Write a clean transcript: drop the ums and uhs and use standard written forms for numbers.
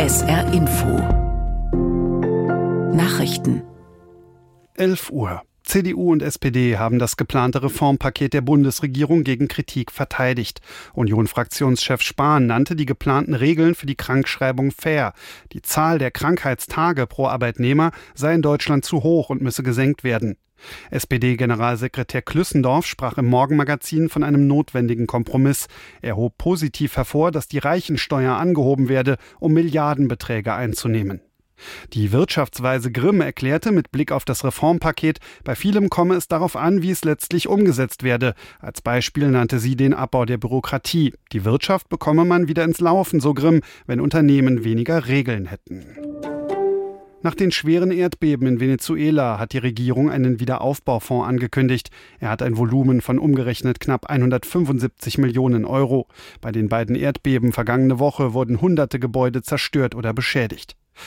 SR Info Nachrichten 11 Uhr. CDU und SPD haben das geplante Reformpaket der Bundesregierung gegen Kritik verteidigt. Union-Fraktionschef Spahn nannte die geplanten Regeln für die Krankschreibung fair. Die Zahl der Krankheitstage pro Arbeitnehmer sei in Deutschland zu hoch und müsse gesenkt werden. SPD-Generalsekretär Klüssendorf sprach im Morgenmagazin von einem notwendigen Kompromiss. Er hob positiv hervor, dass die Reichensteuer angehoben werde, um Milliardenbeträge einzunehmen. Die Wirtschaftsweise Grimm erklärte mit Blick auf das Reformpaket, bei vielem komme es darauf an, wie es letztlich umgesetzt werde. Als Beispiel nannte sie den Abbau der Bürokratie. Die Wirtschaft bekomme man wieder ins Laufen, so Grimm, wenn Unternehmen weniger Regeln hätten. Nach den schweren Erdbeben in Venezuela hat die Regierung einen Wiederaufbaufonds angekündigt. Er hat ein Volumen von umgerechnet knapp 175 Millionen Euro. Bei den beiden Erdbeben vergangene Woche wurden hunderte Gebäude zerstört oder beschädigt.